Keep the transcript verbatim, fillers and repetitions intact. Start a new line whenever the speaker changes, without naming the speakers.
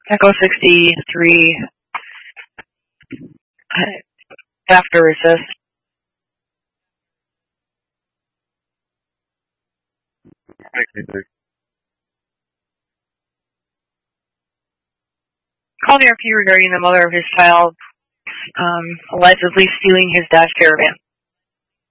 Echo sixty-three after assist. Calling R P regarding the mother of his child um, allegedly stealing his Dodge Caravan.